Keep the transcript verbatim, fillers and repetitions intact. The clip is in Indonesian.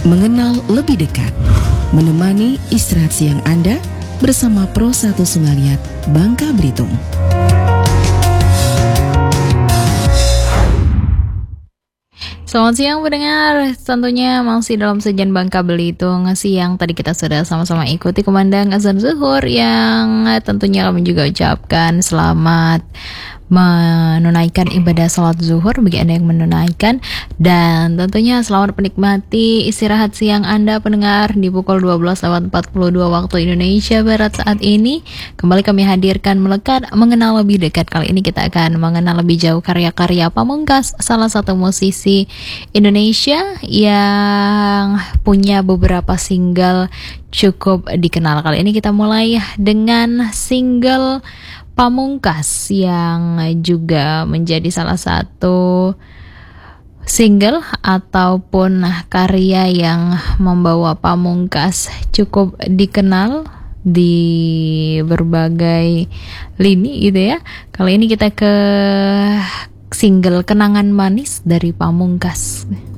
mengenal lebih dekat, menemani istirahat siang Anda bersama Pro satu Sungaliat, Bangka Belitung. Selamat siang pendengar, tentunya masih dalam Sajian Bangka Belitung. Siang tadi kita sudah sama-sama ikuti kumandang azan zuhur yang tentunya kami juga ucapkan selamat menunaikan ibadah salat zuhur bagi Anda yang menunaikan, dan tentunya selamat menikmati istirahat siang Anda pendengar di pukul dua belas lewat empat puluh dua waktu Indonesia Barat saat ini. Kembali kami hadirkan Melekat Mengenal Lebih Dekat. Kali ini kita akan mengenal lebih jauh karya-karya Pamungkas, salah satu musisi Indonesia yang punya beberapa single cukup dikenal. Kali ini kita mulai dengan single Pamungkas yang juga menjadi salah satu single ataupun karya yang membawa Pamungkas cukup dikenal di berbagai lini gitu ya. Kali ini kita ke single Kenangan Manis dari Pamungkas.